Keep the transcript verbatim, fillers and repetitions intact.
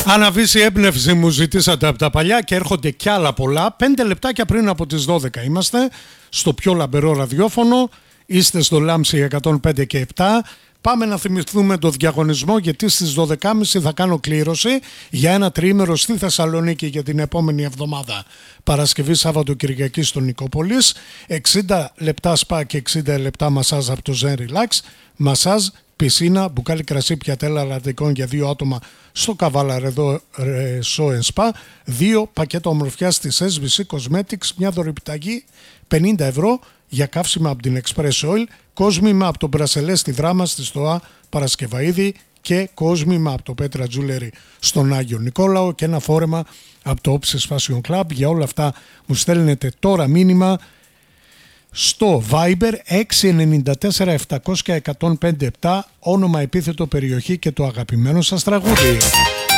Αναβήσει έμπνευση μου ζητήσατε από τα παλιά και έρχονται κι άλλα πολλά. Πέντε λεπτάκια πριν από τις δώδεκα είμαστε στο πιο λαμπερό ραδιόφωνο. Είστε στο Λάμψη εκατόν πέντε και επτά. Πάμε να θυμηθούμε το διαγωνισμό, γιατί στις δώδεκα και μισή θα κάνω κλήρωση για ένα τριήμερο στη Θεσσαλονίκη για την επόμενη εβδομάδα. Παρασκευή, Σάββατο, Κυριακή στο Νικόπολης. εξήντα λεπτά σπα και εξήντα λεπτά μασάζ από το Zen Relax. Μασάζ, πισίνα, μπουκάλι κρασί, πιατέλα λατικών για δύο άτομα στο Καβάλα Ρεδό Resort and Spa. Δύο πακέτα ομορφιάς της ες βι σι Cosmetics, μια δωρεπιταγή πενήντα ευρώ για καύσιμα από την Express Oil, κόσμημα από τον Μπρασελέ στη Δράμα στη Στοά Παρασκευαΐδη και κόσμημα από το Πέτρα Jewelry στον Άγιο Νικόλαο και ένα φόρεμα από το Όψες Fashion Club. Για όλα αυτά μου στέλνετε τώρα μήνυμα στο Viber έξι εννιά τέσσερα επτακόσια εκατόν πέντε επτά, όνομα, επίθετο, περιοχή και το αγαπημένο σας τραγούδι.